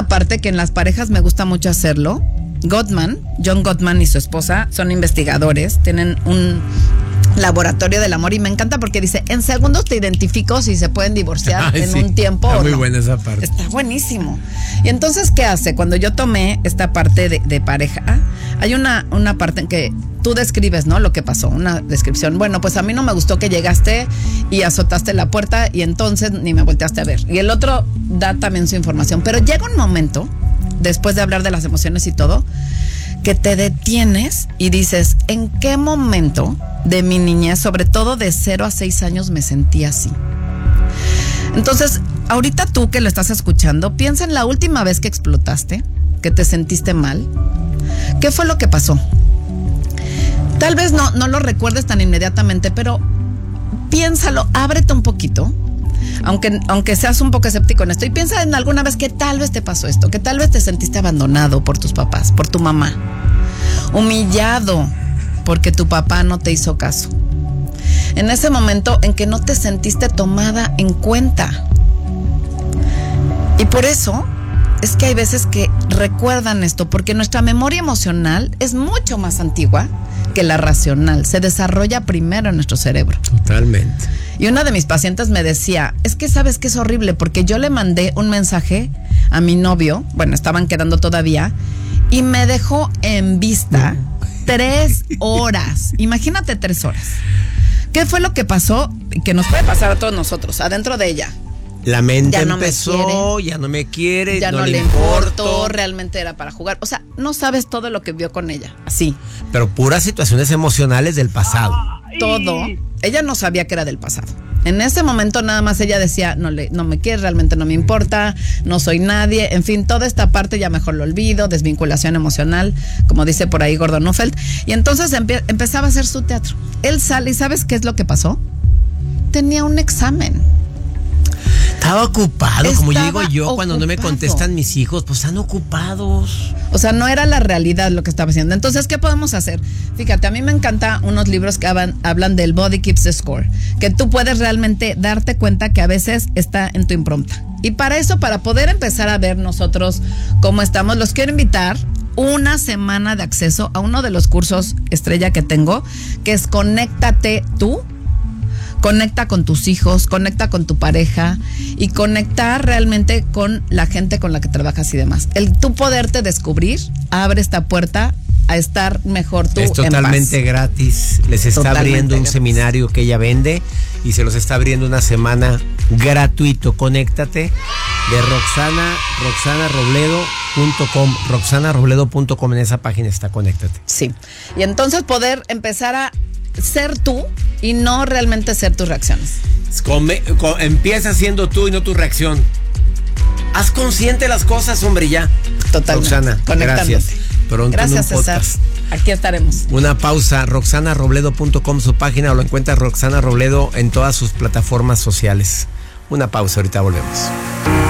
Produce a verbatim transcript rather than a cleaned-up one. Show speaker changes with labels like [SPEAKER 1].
[SPEAKER 1] una parte que en las parejas me gusta mucho hacerlo. Gottman, John Gottman y su esposa son investigadores, tienen un laboratorio del amor y me encanta porque dice, en segundos te identifico si se pueden divorciar Ay, en sí. un tiempo
[SPEAKER 2] Está
[SPEAKER 1] o
[SPEAKER 2] muy
[SPEAKER 1] no.
[SPEAKER 2] buena esa parte.
[SPEAKER 1] Está buenísimo. Y entonces, ¿qué hace? Cuando yo tomé esta parte de, de pareja, hay una, una parte en que tú describes, ¿no? Lo que pasó, una descripción. Bueno, pues a mí no me gustó que llegaste y azotaste la puerta y entonces ni me volteaste a ver. Y el otro da también su información. Pero llega un momento, después de hablar de las emociones y todo, que te detienes y dices, ¿en qué momento de mi niñez, sobre todo de cero a seis años, me sentí así? Entonces, ahorita tú que lo estás escuchando, piensa en la última vez que explotaste, que te sentiste mal. ¿Qué fue lo que pasó? Tal vez no, no lo recuerdes tan inmediatamente, pero piénsalo, ábrete un poquito. Aunque, aunque seas un poco escéptico en esto, y piensa en alguna vez que tal vez te pasó esto, que tal vez te sentiste abandonado por tus papás, por tu mamá, humillado porque tu papá no te hizo caso. En ese momento en que no te sentiste tomada en cuenta. Y por eso es que hay veces que recuerdan esto, porque nuestra memoria emocional es mucho más antigua que la racional, se desarrolla primero en nuestro cerebro.
[SPEAKER 2] Totalmente.
[SPEAKER 1] Y una de mis pacientes me decía, es que sabes que es horrible porque yo le mandé un mensaje a mi novio, bueno, estaban quedando todavía, y me dejó en vista tres horas. Imagínate tres horas. ¿Qué fue lo que pasó? Que nos puede pasar a todos nosotros, adentro de ella.
[SPEAKER 2] La mente
[SPEAKER 1] ya no
[SPEAKER 2] empezó,
[SPEAKER 1] me
[SPEAKER 2] ya no me quiere,
[SPEAKER 1] ya
[SPEAKER 2] no,
[SPEAKER 1] no
[SPEAKER 2] le
[SPEAKER 1] le
[SPEAKER 2] importo.
[SPEAKER 1] importó, realmente era para jugar. O sea, no sabes todo lo que vio con ella, así.
[SPEAKER 2] Pero puras situaciones emocionales del pasado.
[SPEAKER 1] Todo. Ella no sabía que era del pasado. En ese momento nada más ella decía, no le, no me quiere, realmente no me importa, no soy nadie, en fin, toda esta parte ya mejor lo olvido, desvinculación emocional, como dice por ahí Gordon Neufeld. Y entonces empie- empezaba a hacer su teatro. Él sale y ¿sabes qué es lo que pasó? Tenía un examen.
[SPEAKER 2] Estaba ocupado,
[SPEAKER 1] Estaba
[SPEAKER 2] como yo digo yo, cuando no me
[SPEAKER 1] ocupado.
[SPEAKER 2] contestan mis hijos, pues están ocupados.
[SPEAKER 1] O sea, no era la realidad lo que estaba haciendo. Entonces, ¿qué podemos hacer? Fíjate, a mí me encantan unos libros que hablan, hablan del Body Keeps the Score, que tú puedes realmente darte cuenta que a veces está en tu impronta. Y para eso, para poder empezar a ver nosotros cómo estamos, los quiero invitar una semana de acceso a uno de los cursos estrella que tengo, que es Conéctate Tú. Conecta con tus hijos, conecta con tu pareja y conectar realmente con la gente con la que trabajas y demás. El tú poderte descubrir abre esta puerta a estar mejor tú en paz.
[SPEAKER 2] Es totalmente gratis. Les está
[SPEAKER 1] Totalmente
[SPEAKER 2] abriendo un
[SPEAKER 1] gratis.
[SPEAKER 2] seminario que ella vende y se los está abriendo una semana gratuito. Conéctate de Roxana, roxana robledo punto com. roxana robledo punto com, en esa página está Conéctate.
[SPEAKER 1] Sí. Y entonces poder empezar a ser tú y no realmente ser tus reacciones.
[SPEAKER 2] Come, com, empieza siendo tú y no tu reacción. Haz consciente las cosas, hombre, ya.
[SPEAKER 1] Totalmente.
[SPEAKER 2] Roxana, gracias. Pronto
[SPEAKER 1] Gracias,
[SPEAKER 2] en un
[SPEAKER 1] César.
[SPEAKER 2] podcast.
[SPEAKER 1] Aquí estaremos.
[SPEAKER 2] Una pausa. roxana robledo punto com, su página, o lo encuentras Roxana Robledo en todas sus plataformas sociales. Una pausa, ahorita volvemos.